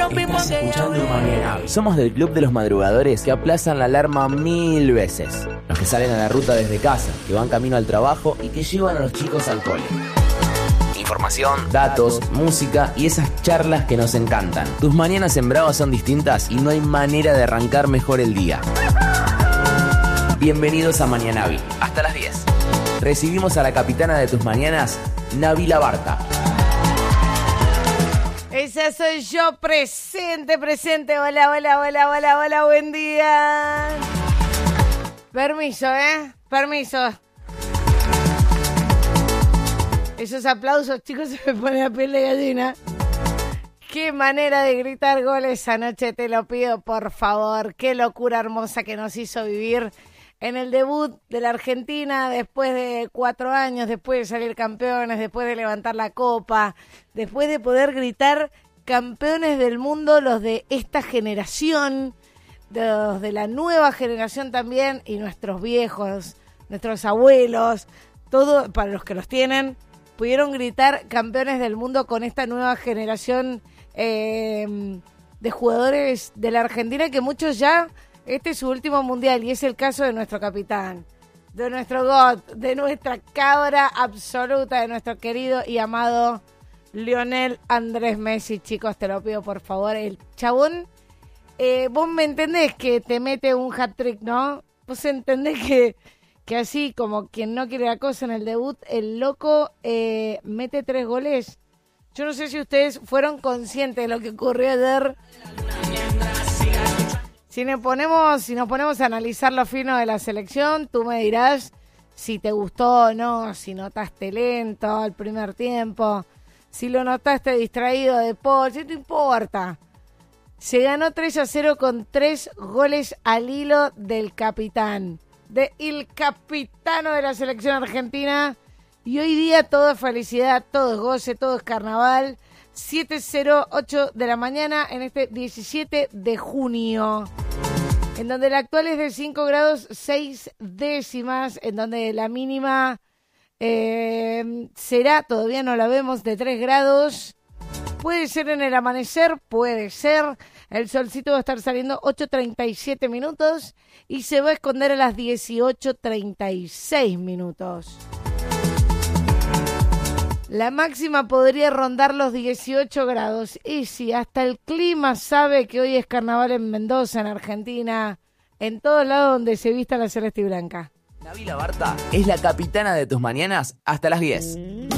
Estás escuchando Mañana. Somos del club de los madrugadores que aplazan la alarma 1000 veces. Los que salen a la ruta desde casa, que van camino al trabajo y que llevan a los chicos al cole. Información, datos, música y esas charlas que nos encantan. Tus mañanas en Brava son distintas y no hay manera de arrancar mejor el día. Bienvenidos a Mañanavi. Hasta las 10. Recibimos a la capitana de tus mañanas, Nabila Barta. Esa soy yo, presente. Hola, buen día. Permiso. Esos aplausos, chicos, se me pone la piel de gallina. Qué manera de gritar goles anoche, te lo pido, por favor. Qué locura hermosa que nos hizo vivir en el debut de la Argentina después de 4 años, después de salir campeones, después de levantar la copa, después de poder gritar campeones del mundo, los de esta generación, los de la nueva generación también, y nuestros viejos, nuestros abuelos, todo, para los que los tienen, pudieron gritar campeones del mundo con esta nueva generación de jugadores de la Argentina, que muchos ya, este es su último mundial, y es el caso de nuestro capitán, de nuestro God, de nuestra cabra absoluta, de nuestro querido y amado Lionel Andrés Messi. Chicos, te lo pido por favor, el chabón, vos me entendés que te mete un hat-trick, ¿no? Vos entendés que así como quien no quiere la cosa en el debut, el loco mete 3 goles. Yo no sé si ustedes fueron conscientes de lo que ocurrió ayer. Si nos ponemos a analizar lo fino de la selección, tú me dirás si te gustó o no, si notaste lento al primer tiempo, si lo notaste distraído de Paul, ¿qué te importa? Se ganó 3-0 con 3 goles al hilo del capitán, del capitano de la selección argentina. Y hoy día todo es felicidad, todo es goce, todo es carnaval. 7:08 de la mañana en este 17 de junio, en donde el actual es de 5 grados 6 décimas, en donde la mínima será, todavía no la vemos, de 3 grados. Puede ser en el amanecer, puede ser. El solcito va a estar saliendo 8:37 minutos y se va a esconder a las 18:36 minutos. La máxima podría rondar los 18 grados. Y sí, hasta el clima sabe que hoy es carnaval en Mendoza, en Argentina, en todos lados donde se vista la celeste y blanca. Nabila Barta es la capitana de tus mañanas hasta las 10.